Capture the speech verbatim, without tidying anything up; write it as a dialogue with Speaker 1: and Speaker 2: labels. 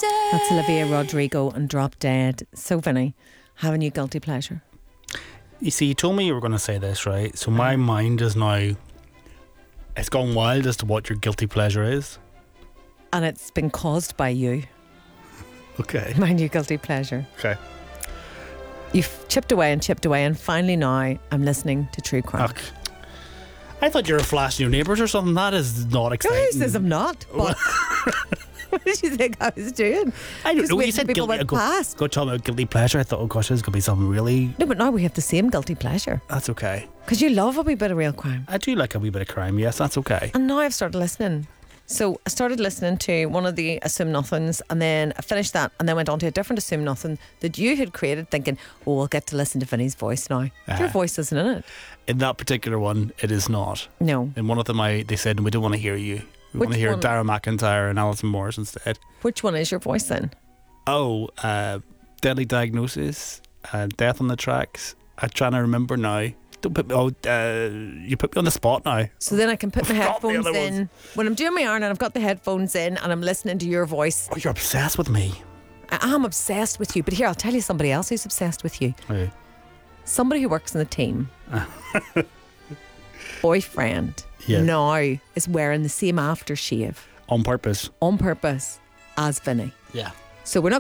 Speaker 1: Dead.
Speaker 2: That's Olivia Rodrigo and Drop Dead. So, Vinny, have a new guilty pleasure?
Speaker 3: You see, you told me you were going to say this, right? So my mind is now, it's gone wild as to what your guilty pleasure is.
Speaker 2: And it's been caused by you.
Speaker 3: Okay.
Speaker 2: My new guilty pleasure.
Speaker 3: Okay.
Speaker 2: You've chipped away and chipped away, and finally now I'm listening to true crime.
Speaker 3: Okay. I thought you were flashing your neighbours or something. That is not exciting.
Speaker 2: Who says I'm not? But what did you think I was doing?
Speaker 3: I don't
Speaker 2: Just
Speaker 3: know.
Speaker 2: waiting
Speaker 3: You
Speaker 2: till
Speaker 3: said
Speaker 2: people
Speaker 3: guilty.
Speaker 2: went
Speaker 3: Go,
Speaker 2: past.
Speaker 3: go talk about guilty pleasure. I thought, oh gosh, this is going to be something really...
Speaker 2: No, but now we have the same guilty pleasure.
Speaker 3: That's okay.
Speaker 2: Because you love a wee bit of real crime.
Speaker 3: I do like a wee bit of crime. Yes, that's okay.
Speaker 2: And now I've started listening. So I started listening to one of the Assume Nothings, and then I finished that and then went on to a different Assume Nothing that you had created, thinking, oh, we'll get to listen to Vinny's voice now.
Speaker 3: Uh-huh.
Speaker 2: Your voice isn't in it.
Speaker 3: In that particular one, it is not.
Speaker 2: No.
Speaker 3: In one of them, I they said, we don't want to hear you. We
Speaker 2: Which
Speaker 3: want to hear
Speaker 2: one?
Speaker 3: Dara McIntyre and Alison Morris instead.
Speaker 2: Which one is your voice then?
Speaker 3: Oh, uh, Deadly Diagnosis, uh, Death on the Tracks. I'm trying to remember now. Don't put me, oh, uh, you put me on the spot now.
Speaker 2: So then I can put my
Speaker 3: Forgot the
Speaker 2: headphones
Speaker 3: other
Speaker 2: in.
Speaker 3: ones.
Speaker 2: When I'm doing my iron and I've got the headphones in and I'm listening to your voice,
Speaker 3: Oh, you're obsessed with me.
Speaker 2: I am obsessed with you. But here, I'll tell you somebody else who's obsessed with you.
Speaker 3: Oh,
Speaker 2: Somebody who works in the team. Boyfriend
Speaker 3: Yeah.
Speaker 2: now is wearing the same aftershave
Speaker 3: on purpose.
Speaker 2: on purpose as Vinny.
Speaker 3: Yeah.
Speaker 2: So we're not